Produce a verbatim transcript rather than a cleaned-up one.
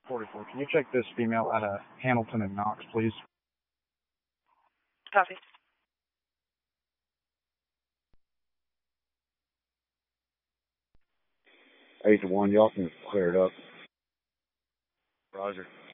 forty-four, can you check this female out of Hamilton and Knox, please? Copy. eight to one, y'all can clear it up. Roger.